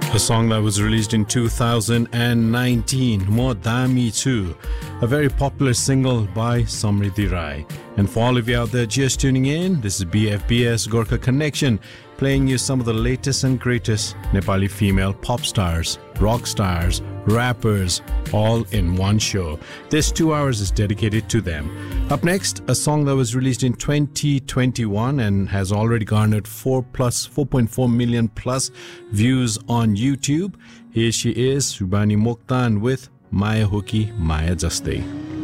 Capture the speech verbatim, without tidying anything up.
A song that was released in two thousand nineteen, Mo Dami Chu, a very popular single by Samriddhi Rai. And for all of you out there just tuning in, this is B F B S Gorkha Connection, playing you some of the latest and greatest Nepali female pop stars, rock stars, rappers, all in one show. This two hours is dedicated to them. Up next, a song that was released in twenty twenty-one and has already garnered four plus four point four million plus views on YouTube. Here she is, Shubhani Mokhtan with Maya Hoki Maya Jastai.